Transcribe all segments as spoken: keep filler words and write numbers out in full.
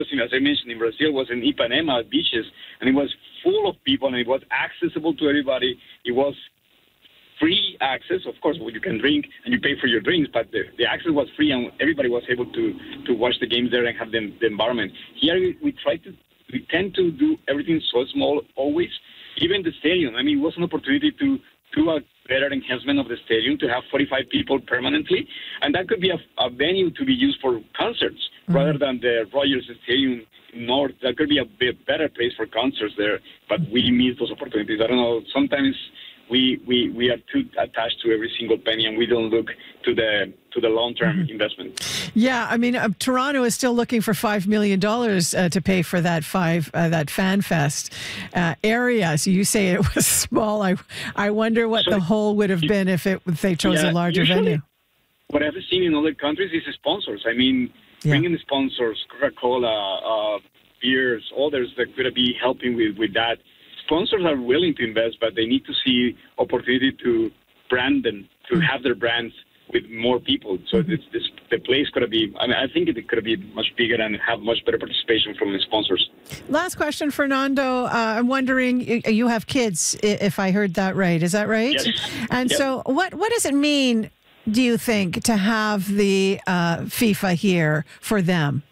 as I mentioned, in Brazil, was in Ipanema beaches, and it was full of people, and it was accessible to everybody. It was free access. Of course, you can drink and you pay for your drinks, but the, the access was free, and everybody was able to, to watch the games there and have the, the environment. Here, we, we try to, we tend to do everything so small always. Even the stadium, I mean, it was an opportunity to do a better enhancement of the stadium, to have forty-five people permanently, and that could be a, a venue to be used for concerts mm-hmm. rather than the Rogers Stadium North. That could be a bit better place for concerts there, but we miss those opportunities. I don't know, sometimes we, we, we are too attached to every single penny, and we don't look to the to the long-term mm-hmm. investment. Yeah, I mean, uh, Toronto is still looking for five million dollars uh, to pay for that five uh, that Fan Fest uh, area. So you say it was small. I I wonder what so, the whole would have been if it if they chose yeah, a larger venue. What I've seen in other countries is sponsors. I mean, yeah. bringing sponsors, Coca-Cola, uh, beers, others that could be helping with, with that. Sponsors are willing to invest, but they need to see opportunity to brand them, to mm-hmm. have their brands with more people. So mm-hmm. this, this, the place could be, I mean, I think it could be much bigger and have much better participation from the sponsors. Last question, Fernando. Uh, I'm wondering, you have kids, if I heard that right. Is that right? Yes. And yep. so what, what does it mean, do you think, to have the uh, FIFA here for them?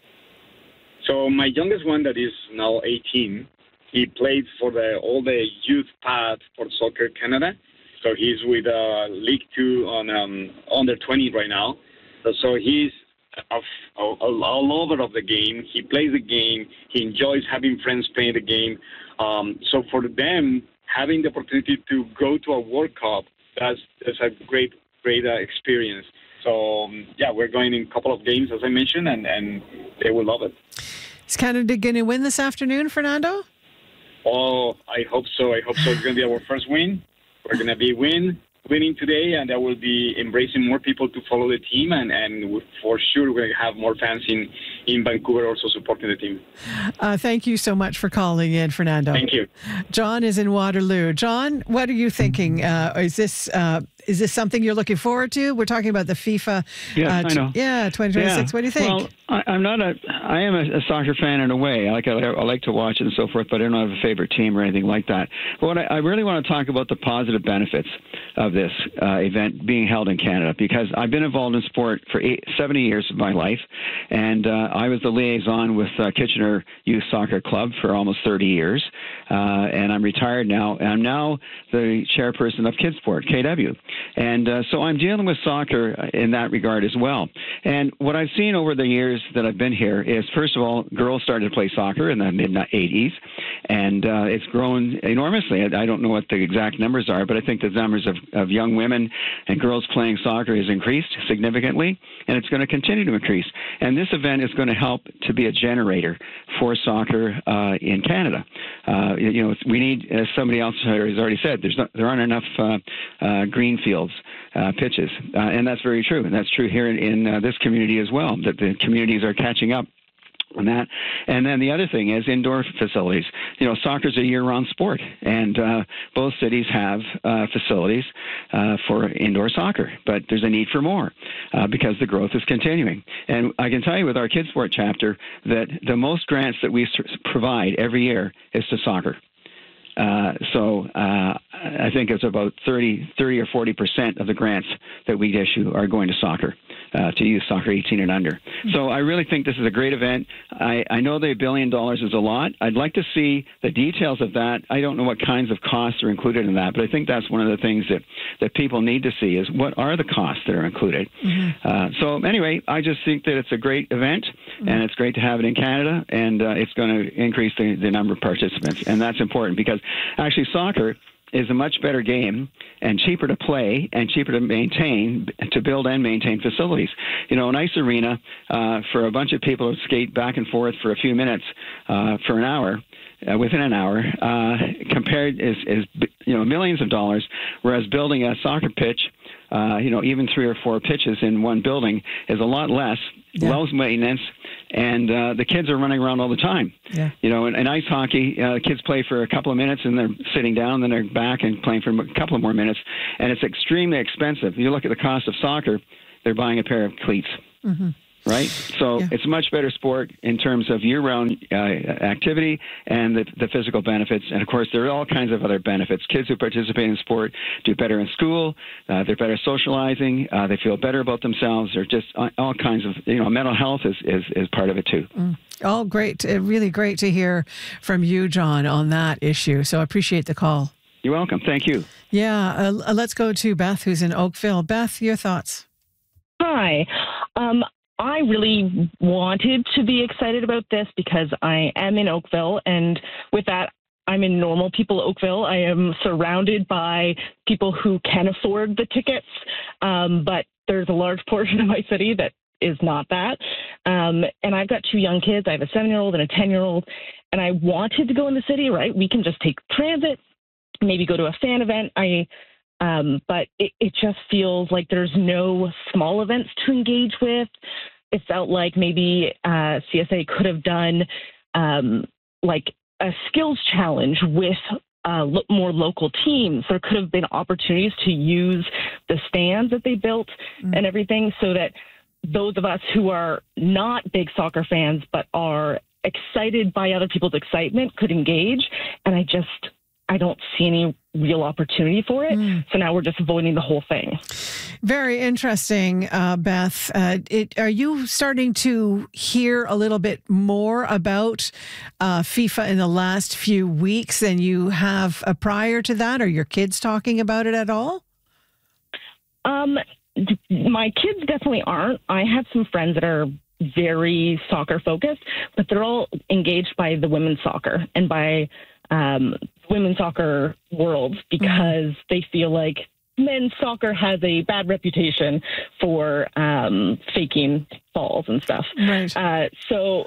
So my youngest one that is now eighteen, he played for the all the youth path for Soccer Canada. So he's with uh, League Two on um, under twenty right now. So, so he's a, a, a lover of the game. He plays the game. He enjoys having friends playing the game. Um, so for them, having the opportunity to go to a World Cup, that's, that's a great, great uh, experience. So, um, yeah, we're going in a couple of games, as I mentioned, and, and they will love it. Is Canada going to win this afternoon, Fernando? Oh, I hope so. I hope so. It's going to be our first win. We're going to be win, winning today, and I will be embracing more people to follow the team, and, and for sure we're going to have more fans in, in Vancouver also supporting the team. Uh, thank you so much for calling in, Fernando. Thank you. John is in Waterloo. John, what are you thinking? Uh, is this... Uh, Is this something you're looking forward to? We're talking about the FIFA. Yeah, uh, I know. Yeah, twenty twenty-six. Yeah. What do you think? Well, I, I'm not a. I am a, a soccer fan in a way. I like. I, I like to watch it and so forth, but I don't have a favorite team or anything like that. But what I, I really want to talk about the positive benefits of this uh, event being held in Canada, because I've been involved in sport for eight, seventy years of my life, and uh, I was the liaison with uh, Kitchener Youth Soccer Club for almost thirty years, uh, and I'm retired now. And I'm now the chairperson of Kidsport, K W, and uh, so I'm dealing with soccer in that regard as well. And what I've seen over the years that I've been here is, first of all, girls started to play soccer in the mid eighties, and uh, it's grown enormously. I don't know what the exact numbers are, but I think the numbers of, of young women and girls playing soccer has increased significantly, and it's going to continue to increase. And this event is going to help to be a generator for soccer uh, in Canada. Uh, you know, we need, as somebody else has already said, there's not, there aren't enough uh, uh, green fields. Uh, pitches, uh, and that's very true. And that's true here in, in uh, this community as well, that the communities are catching up on that. And then the other thing is indoor facilities. You know, soccer's a year-round sport, and uh, both cities have uh, facilities uh, for indoor soccer, but there's a need for more uh, because the growth is continuing. And I can tell you with our Kidsport chapter that the most grants that we provide every year is to soccer. Uh, so uh, I think it's about thirty, thirty or forty percent of the grants that we issue are going to soccer, uh, to youth soccer eighteen and under. So I really think this is a great event. I, I know the billion dollars is a lot. I'd like to see the details of that. I don't know what kinds of costs are included in that, but I think that's one of the things that, that people need to see is what are the costs that are included. Mm-hmm. Uh, so anyway, I just think that it's a great event, mm-hmm. and it's great to have it in Canada, and uh, it's going to increase the, the number of participants, and that's important because actually soccer is a much better game and cheaper to play and cheaper to maintain, to build and maintain facilities. You know, an ice arena uh, for a bunch of people to skate back and forth for a few minutes uh, for an hour, uh, within an hour, uh, compared is, is, you know, millions of dollars, whereas building a soccer pitch, uh, you know, even three or four pitches in one building is a lot less, yeah. low maintenance, and uh, the kids are running around all the time. Yeah. You know, in, in ice hockey, uh, kids play for a couple of minutes and they're sitting down, then they're back and playing for a couple of more minutes, and it's extremely expensive. You look at the cost of soccer, they're buying a pair of cleats. Mm-hmm. right? So Yeah. it's a much better sport in terms of year-round uh, activity and the, the physical benefits. And, of course, there are all kinds of other benefits. Kids who participate in sport do better in school. Uh, they're better socializing. Uh, they feel better about themselves. They're just all kinds of, you know, mental health is, is, is part of it, too. Mm. All great. Uh, really great to hear from you, John, on that issue. So I appreciate the call. You're welcome. Thank you. Yeah. Uh, let's go to Beth, who's in Oakville. Beth, your thoughts? Hi. Um, I really wanted to be excited about this because I am in Oakville, and with that, I'm in normal people Oakville. I am surrounded by people who can afford the tickets, um, but there's a large portion of my city that is not that. Um, and I've got two young kids. I have a seven-year-old and a ten-year-old, and I wanted to go in the city, right? We can just take transit, maybe go to a fan event. I Um, but it, it just feels like there's no small events to engage with. It felt like maybe uh, C S A could have done um, like a skills challenge with uh, lo- more local teams. There could have been opportunities to use the stands that they built mm. and everything so that those of us who are not big soccer fans but are excited by other people's excitement could engage. And I just... I don't see any real opportunity for it. Mm. So now we're just avoiding the whole thing. Very interesting, uh, Beth. Uh, it, are you starting to hear a little bit more about uh, FIFA in the last few weeks than you have uh, prior to that? Are your kids talking about it at all? Um, my kids definitely aren't. I have some friends that are very soccer focused, but they're all engaged by the women's soccer and by um, women's soccer world because mm-hmm. they feel like men's soccer has a bad reputation for um, faking falls and stuff. Right. Uh, so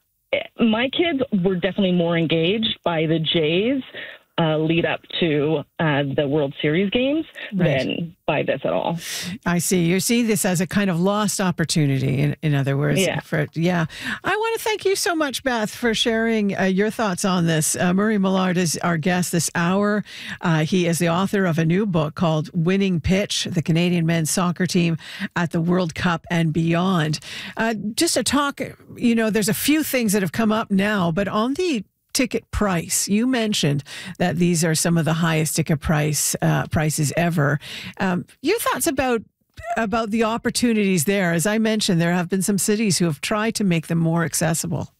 my kids were definitely more engaged by the Jays uh, lead up to uh, the World Series games right. than by this at all. I see. You see this as a kind of lost opportunity, in, in other words. Yeah. For, yeah. I want to thank you so much, Beth, for sharing uh, your thoughts on this. Uh, Murray Millard is our guest this hour. Uh, he is the author of a new book called Winning Pitch, the Canadian men's soccer team at the World Cup and beyond. Uh, just to talk, you know, there's a few things that have come up now, but on the ticket price, you mentioned that these are some of the highest ticket price uh, prices ever. Um, your thoughts about about the opportunities there? As I mentioned, there have been some cities who have tried to make them more accessible.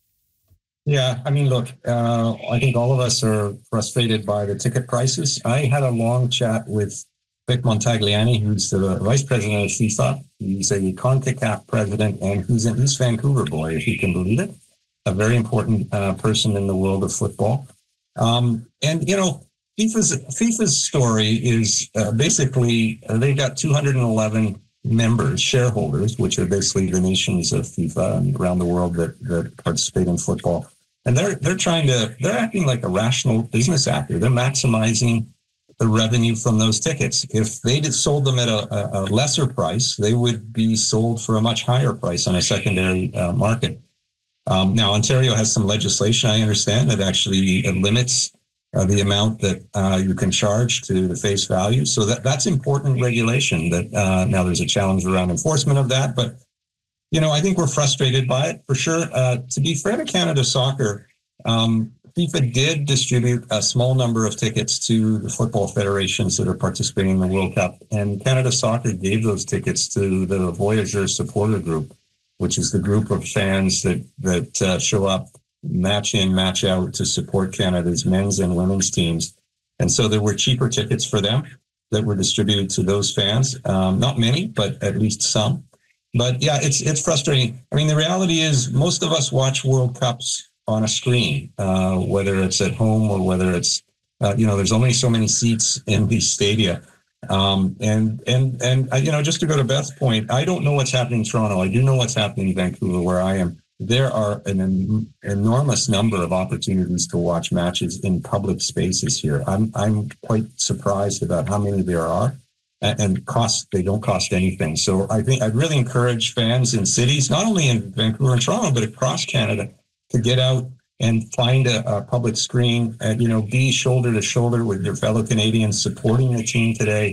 Yeah, I mean, look, uh, I think all of us are frustrated by the ticket prices. I had a long chat with Vic Montagliani, who's the vice president of FIFA. He's a CONCACAF president, and who's an East Vancouver boy, if you can believe it. A very important uh, person in the world of football. Um, and, you know, FIFA's, FIFA's story is uh, basically uh, they've got two hundred eleven members, shareholders, which are basically the nations of FIFA and around the world that, that participate in football. And they're they're trying to, they're acting like a rational business actor. They're maximizing the revenue from those tickets. If they had sold them at a, a lesser price, they would be sold for a much higher price on a secondary uh, market. Um, now, Ontario has some legislation, I understand, that actually limits uh, the amount that uh, you can charge to the face value. So that that's important regulation. That uh, now there's a challenge around enforcement of that. But, you know, I think we're frustrated by it for sure. Uh, to be fair to Canada Soccer, um, FIFA did distribute a small number of tickets to the football federations that are participating in the World Cup. And Canada Soccer gave those tickets to the Voyageur supporter group, which is the group of fans that that uh, show up match in, match out to support Canada's men's and women's teams. And so there were cheaper tickets for them that were distributed to those fans. Um, not many, but at least some. But yeah, it's it's frustrating. I mean, the reality is most of us watch World Cups on a screen, uh, whether it's at home or whether it's, uh, you know, there's only so many seats in these stadia. Um, and, and, and, uh, you know, just to go to Beth's point, I don't know what's happening in Toronto. I do know what's happening in Vancouver, where I am. There are an en- enormous number of opportunities to watch matches in public spaces here. I'm, I'm quite surprised about how many there are, and, and cost, they don't cost anything. So I think I'd really encourage fans in cities, not only in Vancouver and Toronto, but across Canada, to get out and find a, a public screen and, you know, be shoulder to shoulder with your fellow Canadians supporting the team today.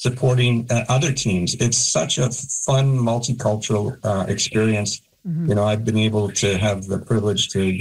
supporting uh, other teams. It's such a fun, multicultural uh, experience. Mm-hmm. You know, I've been able to have the privilege to